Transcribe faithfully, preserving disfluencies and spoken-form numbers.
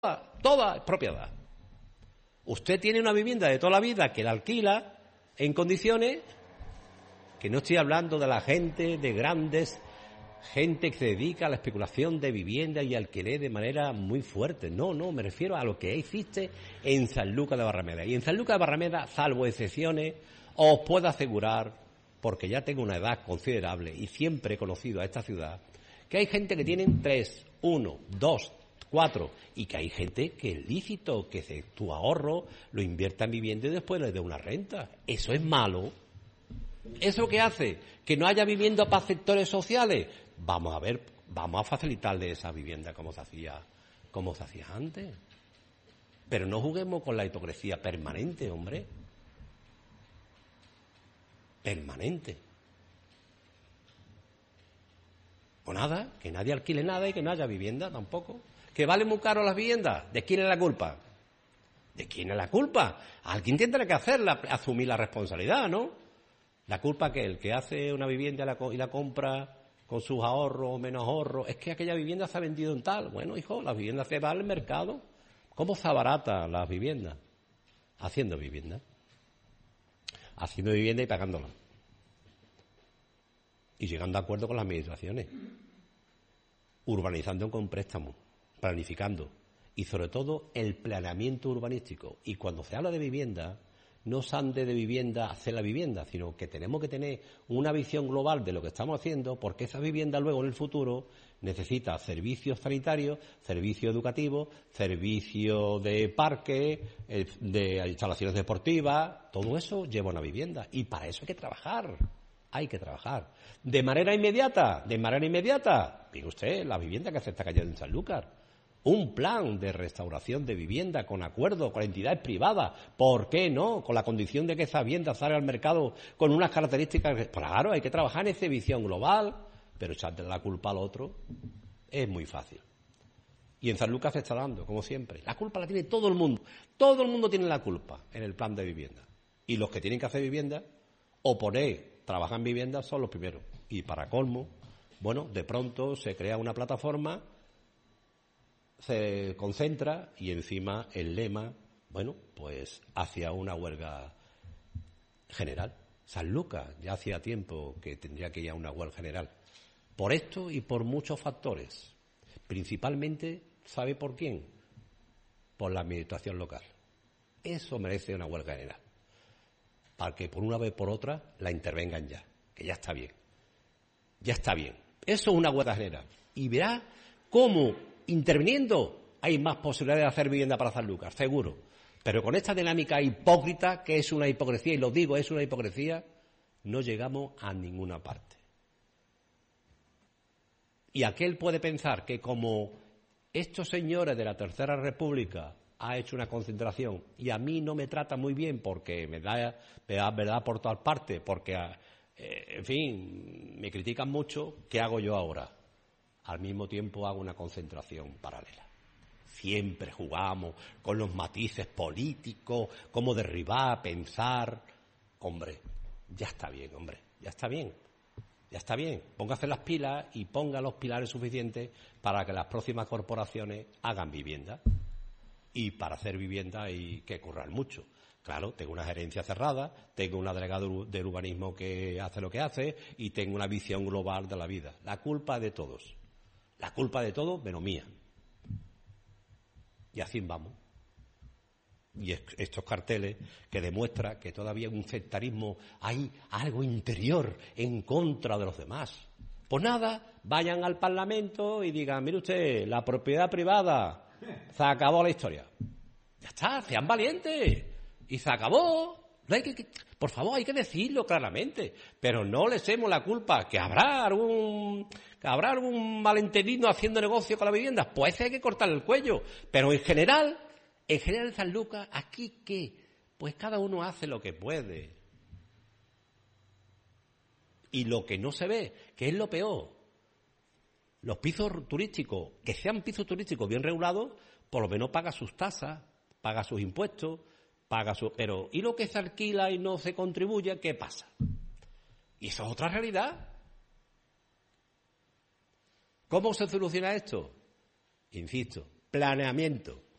toda es propiedad. Usted tiene una vivienda de toda la vida que la alquila en condiciones, que no estoy hablando de la gente de grandes, gente que se dedica a la especulación de vivienda y alquiler de manera muy fuerte. No, no, me refiero a lo que existe en Sanlúcar de Barrameda. Y en Sanlúcar de Barrameda, salvo excepciones, os puedo asegurar, porque ya tengo una edad considerable y siempre he conocido a esta ciudad, que hay gente que tienen tres, uno, dos, cuatro, y que hay gente que es lícito, que se, tu ahorro lo invierta en vivienda y después le dé una renta. Eso es malo. ¿Eso qué hace? ¿Que no haya vivienda para sectores sociales? Vamos a ver, vamos a facilitarle esa vivienda como se hacía, como se hacía antes. Pero no juguemos con la hipocresía permanente, hombre. Permanente. O nada, que nadie alquile nada y que no haya vivienda tampoco. ¿Que vale muy caro las viviendas? ¿De quién es la culpa? ¿De quién es la culpa? Alguien tendrá que hacerla, asumir la responsabilidad, ¿no? La culpa que el que hace una vivienda y la compra con sus ahorros o menos ahorros, es que aquella vivienda se ha vendido en tal. Bueno, hijo, las viviendas se van al mercado. ¿Cómo se abarata las viviendas? Haciendo vivienda. Haciendo vivienda y pagándola. Y llegando a acuerdo con las administraciones. Urbanizando con préstamos. Planificando. Y sobre todo el planeamiento urbanístico. Y cuando se habla de vivienda, no se ande de vivienda a hacer la vivienda, sino que tenemos que tener una visión global de lo que estamos haciendo, porque esa vivienda luego en el futuro necesita servicios sanitarios, servicios educativos, servicios de parque, de instalaciones deportivas. Todo eso lleva una vivienda. Y para eso hay que trabajar. Hay que trabajar. ¿De manera inmediata? De manera inmediata. Mire usted, la vivienda que se está cayendo en Sanlúcar. Un plan de restauración de vivienda con acuerdo con entidades privadas. ¿Por qué no? Con la condición de que esa vivienda salga al mercado con unas características. Claro, hay que trabajar en esa visión global, pero echarle la culpa al otro es muy fácil. Y en Sanlúcar se está dando, como siempre. La culpa la tiene todo el mundo. Todo el mundo tiene la culpa en el plan de vivienda. Y los que tienen que hacer vivienda o poner, trabajar en vivienda son los primeros. Y para colmo, bueno, de pronto se crea una plataforma, se concentra y encima el lema, bueno, pues hacia una huelga general. Sanlúcar ya hacía tiempo que tendría que ir a una huelga general. Por esto y por muchos factores. Principalmente, ¿sabe por quién? Por la administración local. Eso merece una huelga general. Para que por una vez por otra la intervengan ya. Que ya está bien. Ya está bien. Eso es una huelga general. Y verá cómo interviniendo hay más posibilidades de hacer vivienda para Sanlúcar, seguro. Pero con esta dinámica hipócrita, que es una hipocresía, y lo digo, es una hipocresía, no llegamos a ninguna parte. Y aquel puede pensar que como estos señores de la Tercera República ha hecho una concentración y a mí no me trata muy bien porque me da, me da verdad por todas partes, porque, eh, en fin, me critican mucho, ¿qué hago yo ahora? Al mismo tiempo hago una concentración paralela. Siempre jugamos con los matices políticos, cómo derribar, pensar. Hombre, ya está bien, hombre, ya está bien. Ya está bien. Póngase las pilas y ponga los pilares suficientes para que las próximas corporaciones hagan vivienda. Y para hacer vivienda hay que currar mucho. Claro, tengo una gerencia cerrada, tengo una delegada del urbanismo que hace lo que hace y tengo una visión global de la vida. La culpa es de todos. La culpa de todos, menos mía. Y así vamos. Y estos carteles que demuestran que todavía hay un sectarismo, hay algo interior en contra de los demás. Pues nada, vayan al Parlamento y digan, mire usted, la propiedad privada, se acabó la historia. Ya está, sean valientes. Y se acabó. No hay que, por favor, hay que decirlo claramente. Pero no le echemos la culpa, que habrá algún, que habrá algún malentendido haciendo negocio con la vivienda. Pues hay que cortarle el cuello. Pero en general, en general en Sanlúcar, ¿aquí qué? Pues cada uno hace lo que puede. Y lo que no se ve, que es lo peor, los pisos turísticos, que sean pisos turísticos bien regulados, por lo menos paga sus tasas, paga sus impuestos, paga su... Pero, ¿y lo que se alquila y no se contribuye? ¿Qué pasa? Y eso es otra realidad. ¿Cómo se soluciona esto? Insisto, planeamiento.